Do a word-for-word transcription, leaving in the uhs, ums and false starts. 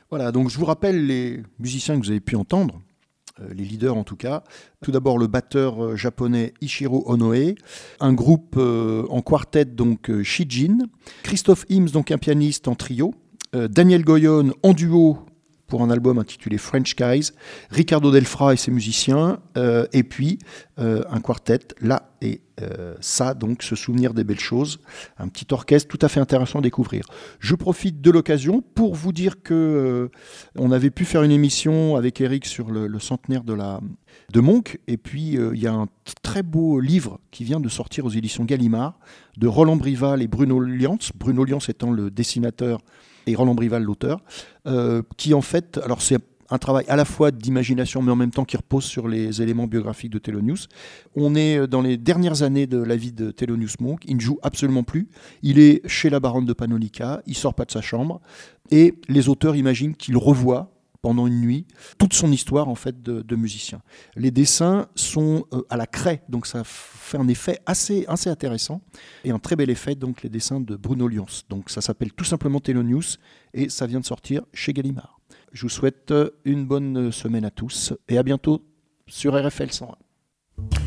Voilà, donc je vous rappelle les musiciens que vous avez pu entendre, euh, les leaders en tout cas. Tout d'abord le batteur euh, japonais Ichiro Onoe, un groupe euh, en quartet donc euh, Shijin, Christophe Hims donc un pianiste en trio, euh, Daniel Goyon en duo pour un album intitulé French Skies, Ricardo Delfra et ses musiciens, euh, et puis euh, un quartet, là et euh, ça, donc se souvenir des belles choses, un petit orchestre tout à fait intéressant à découvrir. Je profite de l'occasion pour vous dire que euh, on avait pu faire une émission avec Eric sur le, le centenaire de, la, de Monk, et puis euh, il y a un t- très beau livre qui vient de sortir aux éditions Gallimard, de Roland Brival et Bruno Liantz, Bruno Liantz étant le dessinateur et Roland Brival l'auteur, euh, qui en fait, alors c'est un travail à la fois d'imagination mais en même temps qui repose sur les éléments biographiques de Thelonious. On est dans les dernières années de la vie de Thelonious Monk, il ne joue absolument plus, il est chez la baronne de Pannonica, il sort pas de sa chambre et les auteurs imaginent qu'il revoit pendant une nuit toute son histoire en fait de, de musicien. Les dessins sont euh, à la craie, donc ça fait un effet assez, assez intéressant et un très bel effet, donc les dessins de Bruno Lions. Donc ça s'appelle tout simplement Thelonious et ça vient de sortir chez Gallimard. Je vous souhaite une bonne semaine à tous et à bientôt sur R F L cent un.